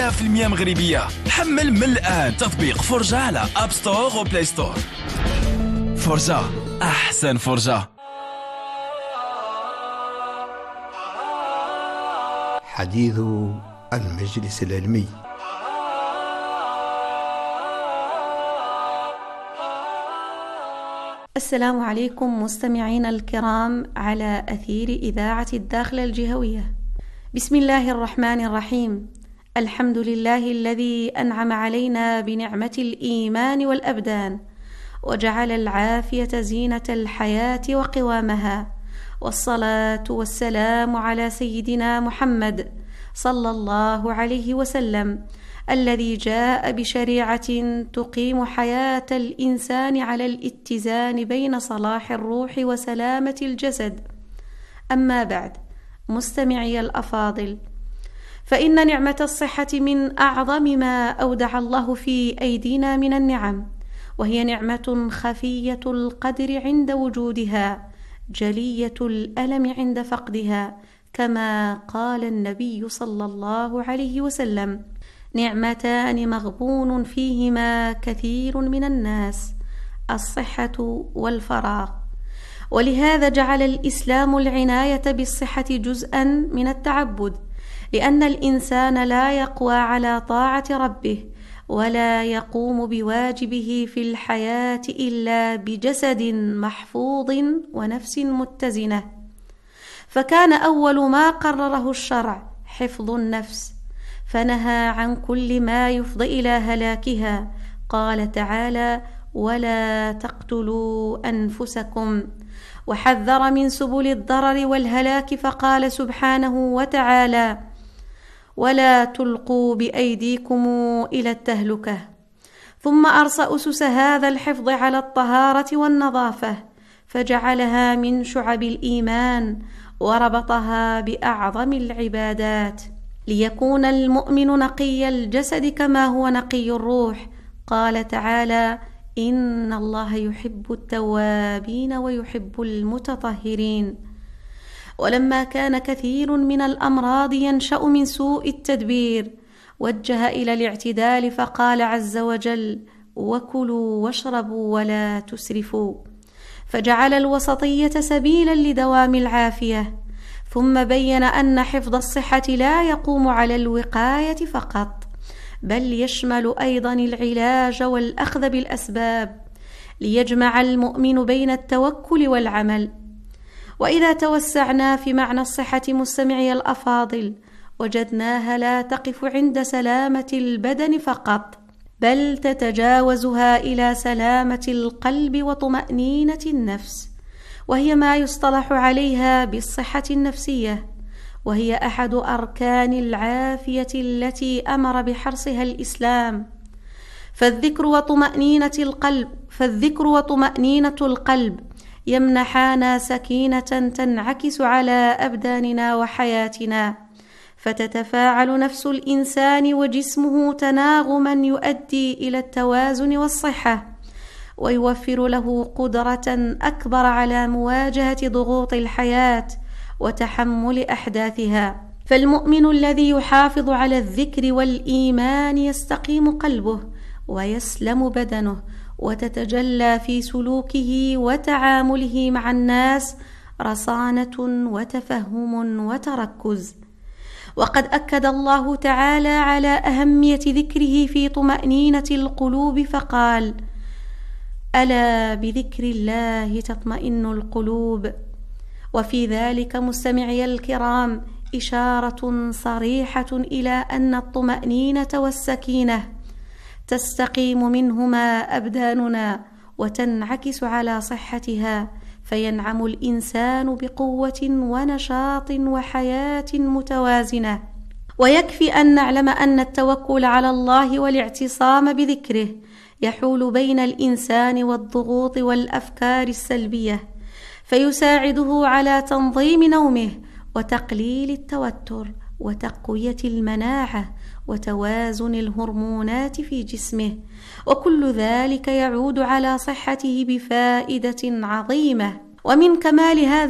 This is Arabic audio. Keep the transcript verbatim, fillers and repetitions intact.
مية بالمية مغربية. حمل من الآن تطبيق فرجة على أب ستور وبلاي ستور. فرجة، أحسن فرجة. حديث المجلس العلمي. السلام عليكم مستمعينا الكرام على أثير إذاعة الداخلة الجهوية. بسم الله الرحمن الرحيم. الحمد لله الذي أنعم علينا بنعمة الإيمان والأبدان، وجعل العافية زينة الحياة وقوامها، والصلاة والسلام على سيدنا محمد صلى الله عليه وسلم، الذي جاء بشريعة تقيم حياة الإنسان على الاتزان بين صلاح الروح وسلامة الجسد. أما بعد، مستمعي الأفاضل، فإن نعمة الصحة من أعظم ما أودع الله في أيدينا من النعم، وهي نعمة خفية القدر عند وجودها، جلية الألم عند فقدها، كما قال النبي صلى الله عليه وسلم: نعمتان مغبون فيهما كثير من الناس، الصحة والفراغ. ولهذا جعل الإسلام العناية بالصحة جزءا من التعبد، لأن الإنسان لا يقوى على طاعة ربه ولا يقوم بواجبه في الحياة إلا بجسد محفوظ ونفس متزنة. فكان أول ما قرره الشرع حفظ النفس، فنهى عن كل ما يفضي إلى هلاكها. قال تعالى: ولا تقتلوا أنفسكم، وحذر من سبل الضرر والهلاك، فقال سبحانه وتعالى: ولا تلقوا بأيديكم إلى التهلكة. ثم أرسى أسس هذا الحفظ على الطهارة والنظافة، فجعلها من شعب الإيمان، وربطها بأعظم العبادات، ليكون المؤمن نقي الجسد كما هو نقي الروح. قال تعالى: إن الله يحب التوابين ويحب المتطهرين. ولما كان كثير من الأمراض ينشأ من سوء التدبير، وجه إلى الاعتدال، فقال عز وجل: وكلوا واشربوا ولا تسرفوا، فجعل الوسطية سبيلا لدوام العافية. ثم بين أن حفظ الصحة لا يقوم على الوقاية فقط، بل يشمل أيضا العلاج والأخذ بالأسباب، ليجمع المؤمن بين التوكل والعمل. وإذا توسعنا في معنى الصحة مستمعي الأفاضل، وجدناها لا تقف عند سلامة البدن فقط، بل تتجاوزها إلى سلامة القلب وطمأنينة النفس، وهي ما يصطلح عليها بالصحة النفسية، وهي أحد أركان العافية التي أمر بحرصها الإسلام. فالذكر وطمأنينة القلب فالذكر وطمأنينة القلب يمنحانا سكينة تنعكس على أبداننا وحياتنا، فتتفاعل نفس الإنسان وجسمه تناغما يؤدي إلى التوازن والصحة، ويوفر له قدرة أكبر على مواجهة ضغوط الحياة وتحمل أحداثها. فالمؤمن الذي يحافظ على الذكر والإيمان يستقيم قلبه ويسلم بدنه، وتتجلى في سلوكه وتعامله مع الناس رصانة وتفهم وتركز. وقد أكد الله تعالى على أهمية ذكره في طمأنينة القلوب، فقال: ألا بذكر الله تطمئن القلوب. وفي ذلك مستمعي الكرام إشارة صريحة إلى أن الطمأنينة والسكينة تستقيم منهما أبداننا وتنعكس على صحتها، فينعم الإنسان بقوة ونشاط وحياة متوازنة. ويكفي أن نعلم أن التوكل على الله والاعتصام بذكره يحول بين الإنسان والضغوط والأفكار السلبية، فيساعده على تنظيم نومه وتقليل التوتر وتقوية المناعة وتوازن الهرمونات في جسمه، وكل ذلك يعود على صحته بفائدة عظيمة. ومن كمال هذا